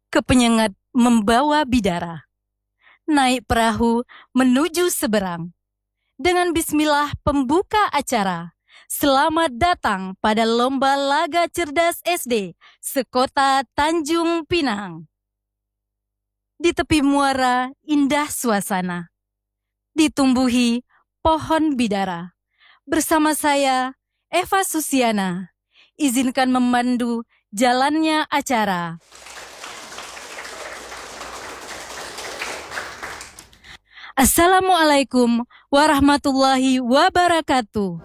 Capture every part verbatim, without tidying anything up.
ke penyengat membawa bidara. Naik perahu menuju seberang. Dengan bismillah pembuka acara. Selamat datang pada Lomba Laga Cerdas S D sekota Tanjung Pinang. Di tepi muara indah suasana. Ditumbuhi pohon bidara. Bersama saya, Eva Susiana, izinkan memandu jalannya acara. Assalamualaikum warahmatullahi wabarakatuh.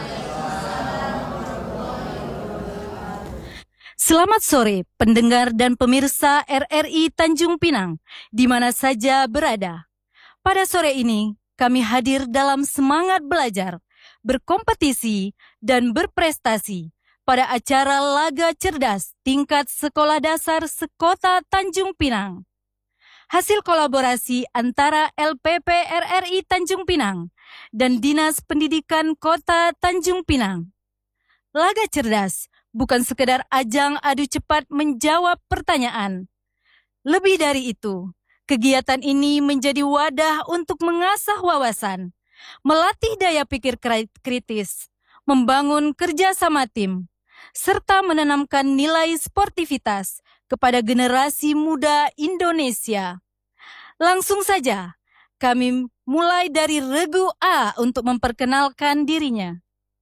Selamat sore pendengar dan pemirsa R R I Tanjung Pinang, di mana saja berada. Pada sore ini, kami hadir dalam semangat belajar, berkompetisi, dan berprestasi pada acara Laga Cerdas tingkat sekolah dasar sekota Tanjung Pinang. Hasil kolaborasi antara L P P R R I Tanjung Pinang dan Dinas Pendidikan Kota Tanjung Pinang. Laga Cerdas bukan sekedar ajang adu cepat menjawab pertanyaan. Lebih dari itu, kegiatan ini menjadi wadah untuk mengasah wawasan, melatih daya pikir kritis, membangun kerjasama tim, serta menanamkan nilai sportivitas kepada generasi muda Indonesia. Langsung saja, kami mulai dari Regu A untuk memperkenalkan dirinya.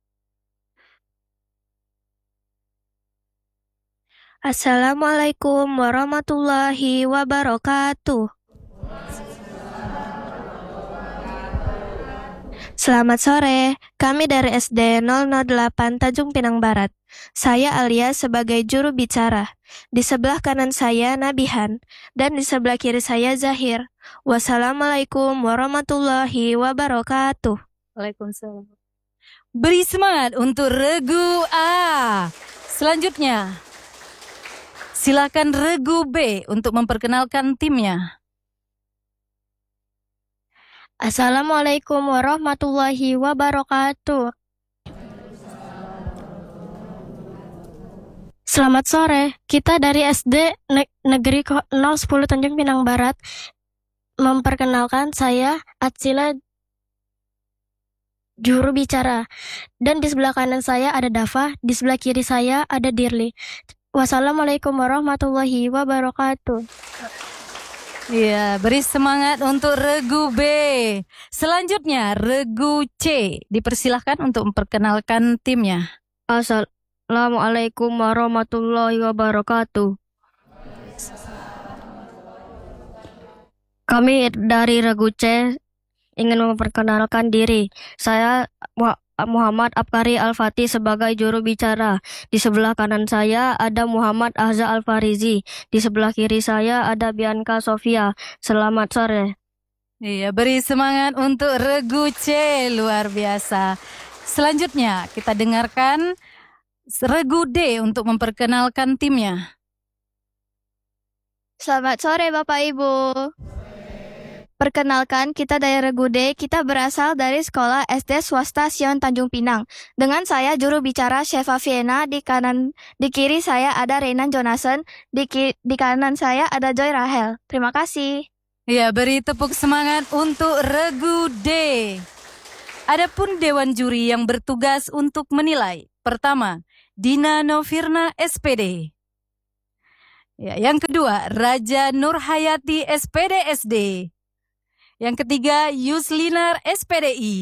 Assalamualaikum warahmatullahi wabarakatuh. Selamat sore, kami dari S D nol nol delapan Tanjung Pinang Barat. Saya Alia sebagai juru bicara. Di sebelah kanan saya Nabihan, dan di sebelah kiri saya Zahir. Wassalamualaikum warahmatullahi wabarakatuh. Waalaikumsalam. Beri semangat untuk Regu A. Selanjutnya, silakan Regu B untuk memperkenalkan timnya. Assalamualaikum warahmatullahi wabarakatuh. Selamat sore, kita dari S D Ne- Negeri nol sepuluh Tanjung Pinang Barat. Memperkenalkan saya Atsila, juru bicara. Dan di sebelah kanan saya ada Dava, di sebelah kiri saya ada Dirli. Wassalamualaikum warahmatullahi wabarakatuh. Ya, beri semangat untuk Regu B. Selanjutnya, Regu C. Dipersilahkan untuk memperkenalkan timnya. Assalamualaikum warahmatullahi wabarakatuh. Kami dari Regu C ingin memperkenalkan diri. Saya Muhammad Abkari Al-Fatih sebagai juru bicara. Di sebelah kanan saya ada Muhammad Ahza Al-Farizi. Di sebelah kiri saya ada Bianca Sofia. Selamat sore. Iya, beri semangat untuk Regu C. Luar biasa. Selanjutnya kita dengarkan Regu D untuk memperkenalkan timnya. Selamat sore Bapak Ibu. Perkenalkan, kita dari Regu D, kita berasal dari sekolah S D swasta Sion Tanjung Pinang. Dengan saya juru bicara Sheva Viena, di kanan di kiri saya ada Renan Jonathan, di, ki, di kanan saya ada Joy Rahel. Terima kasih. Ya, beri tepuk semangat untuk Regu D. Adapun Dewan Juri yang bertugas untuk menilai. Pertama, Dina Novirna S P D. Ya, yang kedua, Raja Nurhayati S P D S D. Yang ketiga, Yuslinar S P D I.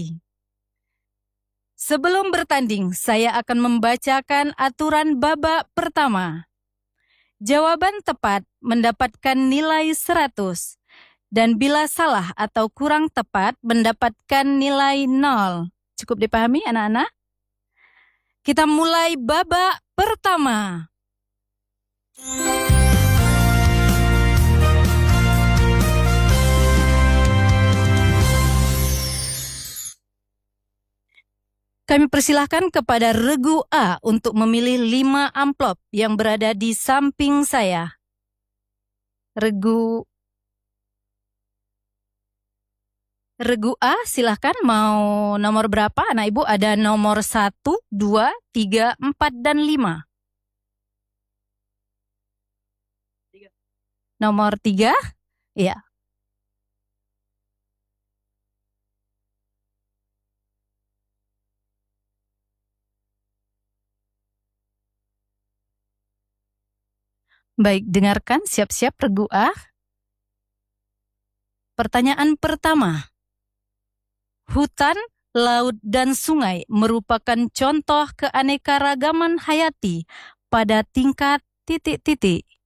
Sebelum bertanding, saya akan membacakan aturan babak pertama. Jawaban tepat mendapatkan nilai seratus. Dan bila salah atau kurang tepat, mendapatkan nilai nol. Cukup dipahami anak-anak? Kita mulai babak pertama. Kami persilahkan kepada Regu A untuk memilih lima amplop yang berada di samping saya. Regu Regu A, silahkan mau nomor berapa anak ibu? Ada nomor satu, dua, tiga, empat, dan lima. Nomor tiga, ya. Baik, dengarkan, siap-siap regu A. Pertanyaan pertama. Hutan, laut, dan sungai merupakan contoh keanekaragaman hayati pada tingkat titik-titik.